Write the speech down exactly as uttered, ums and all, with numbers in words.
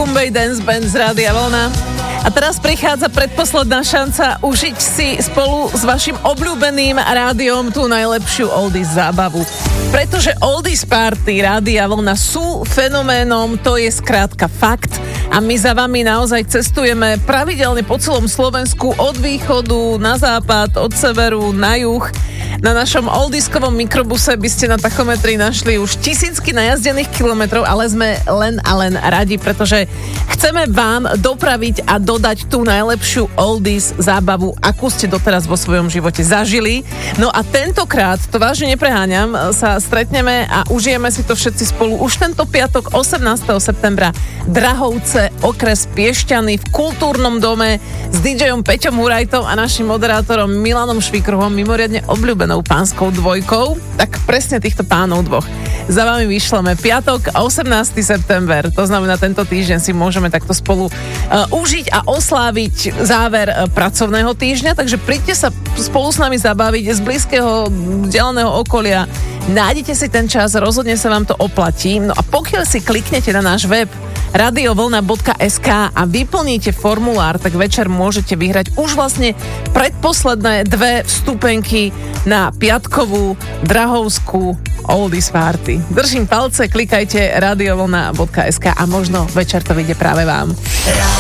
Kumbej Dance Band z Rádia Vlna. A teraz prichádza predposledná šanca užiť si spolu s vašim obľúbeným rádiom tú najlepšiu oldies zábavu. Pretože Oldies Party Rádia Vlna sú fenoménom, to je skrátka fakt. A my za vami naozaj cestujeme pravidelne po celom Slovensku od východu na západ, od severu na juh. Na našom oldiskovom mikrobuse by ste na tachometri našli už tisícky najazdených kilometrov, ale sme len a len radi, pretože chceme vám dopraviť a dodať tú najlepšiu oldies zábavu, akú ste doteraz vo svojom živote zažili. No a tentokrát, to vážne nepreháňam, sa stretneme a užijeme si to všetci spolu už tento piatok osemnásteho septembra Drahovce, okres Piešťany v Kultúrnom dome s dýdžejom Peťom Hurajtom a našim moderátorom Milanom Švikruhom, mimoriadne obľúbenou pánskou dvojkou. Tak presne týchto pánov dvoch za vami vyšleme piatok osemnásteho september. To znamená, tento týždeň si môžeme takto spolu uh, užiť a osláviť záver uh, pracovného týždňa, takže príďte sa spolu s nami zabaviť z blízkeho vzdialeného okolia. Nájdete si ten čas, rozhodne sa vám to oplatí. No a pokiaľ si kliknete na náš web radiovlna bodka es ká a vyplníte formulár, tak večer môžete vyhrať už vlastne predposledné dve vstupenky na piatkovú drahovskú Oldies Party. Držím palce, klikajte radiovlna bodka es ká a možno večer to vyjde práve vám.